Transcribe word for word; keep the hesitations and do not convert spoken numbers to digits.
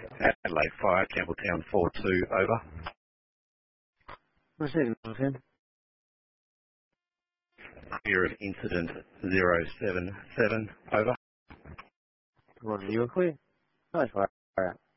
Adelaide Fire, Campbelltown four two, over. Receiving, ten. Clear of incident zero seven seven, over. Roger, you are clear. Nice fire out.